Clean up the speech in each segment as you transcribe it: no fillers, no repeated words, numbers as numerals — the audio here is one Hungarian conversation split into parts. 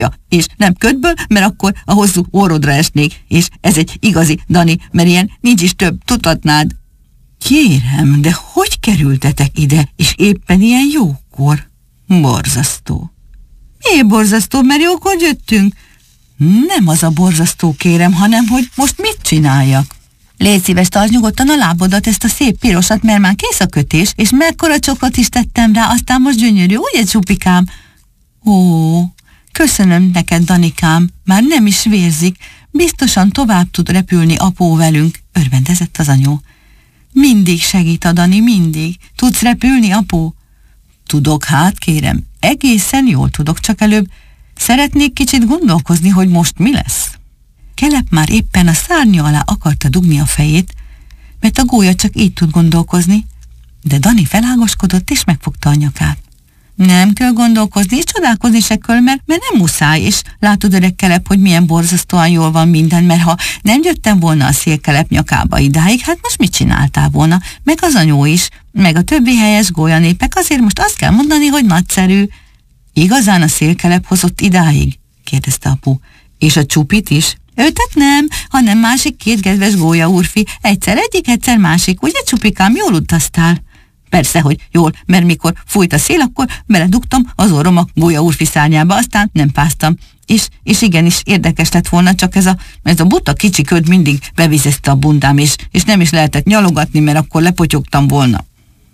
és nem ködből, mert akkor a hosszú orrodra esnék, és ez egy igazi, Dani, mert ilyen nincs is több, tudhatnád. Kérem, de hogy kerültetek ide, és éppen ilyen jókor? Borzasztó. Miért borzasztó, mert jókor jöttünk? Nem az a borzasztó, kérem, hanem hogy most mit csináljak? Légy szíves, tartsd nyugodtan a lábodat, ezt a szép pirosat, mert már kész a kötés, és mekkora csokrot is tettem rá, aztán most gyönyörű, ugye, Csupikám? Ó, köszönöm neked, Danikám, már nem is vérzik, biztosan tovább tud repülni apó velünk, örvendezett az anyó. Mindig segít a Dani, mindig. Tudsz repülni, apó? Tudok, hát kérem, egészen jól tudok, csak előbb szeretnék kicsit gondolkozni, hogy most mi lesz. Kelep már éppen a szárnya alá akarta dugni a fejét, mert a gólya csak így tud gondolkozni, de Dani felágoskodott és megfogta a nyakát. Nem kell gondolkozni, és csodálkozni se kell, mert nem muszáj, és látod, öreg Kelep, hogy milyen borzasztóan jól van minden, mert ha nem jöttem volna a szélkelep nyakába idáig, hát most mit csináltál volna? Meg az anyó is, meg a többi helyes gólyanépek, azért most azt kell mondani, hogy nagyszerű. Igazán a szélkelep hozott idáig? Kérdezte apu. És a Csupit is? Őtet nem, hanem másik két kedves gólya úrfi, egyszer egyik, egyszer másik, ugye, Csupikám, jól utaztál? Persze, hogy jól, mert mikor fújt a szél, akkor beledugtam az orrom a gólya úrfi szárnyába, aztán nem páztam. És igenis érdekes lett volna, csak ez a buta kicsi köd mindig bevizezte a bundám, és nem is lehetett nyalogatni, mert akkor lepotyogtam volna.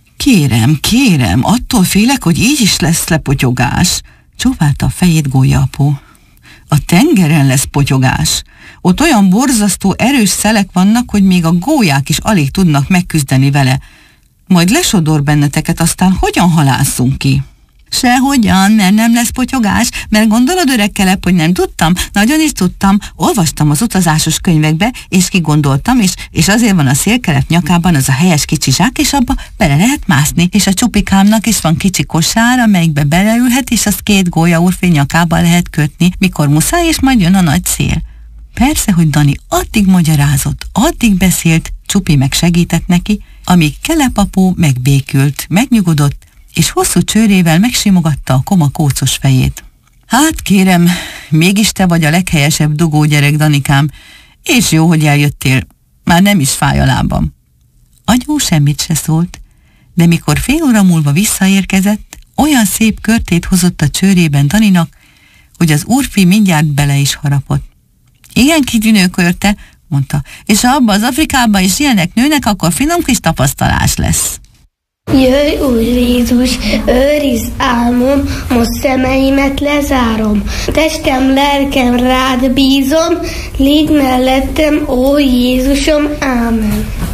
Kérem, attól félek, hogy így is lesz lepotyogás, csóválta a fejét gólya apó. A tengeren lesz potyogás. Ott olyan borzasztó erős szelek vannak, hogy még a gólyák is alig tudnak megküzdeni vele. Majd lesodor benneteket, aztán hogyan halászunk ki? Sehogyan, mert nem lesz potyogás, mert gondolod, öreg Kelep, hogy nem tudtam? Nagyon is tudtam, olvastam az utazásos könyvekbe, és kigondoltam, és azért van a szélkelep nyakában az a helyes kicsi zsák, és abba bele lehet mászni, és a Csupikámnak is van kicsi kosár, amelyikbe beleülhet, és azt két gólya úrfi nyakába lehet kötni, mikor muszáj, és majd jön a nagy szél. Persze, hogy Dani addig magyarázott, addig beszélt, Csupi meg segített neki, amíg Kelep apó megbékült, megnyugodott, és hosszú csőrével megsimogatta a koma kócos fejét. Hát kérem, mégis te vagy a leghelyesebb dugó gyerek, Danikám, és jó, hogy eljöttél, már nem is fáj a lábam. Anyó semmit se szólt, de mikor fél óra múlva visszaérkezett, olyan szép körtét hozott a csőrében Daninak, hogy az úrfi mindjárt bele is harapott. Igen, kitűnő körte, mondta, és ha abba az Afrikába is ilyenek nőnek, akkor finom kis tapasztalás lesz. Jöjj, Úr Jézus, őrizd álmom, most szemeimet lezárom. Testem, lelkem rád bízom, légy mellettem, ó Jézusom, ámen.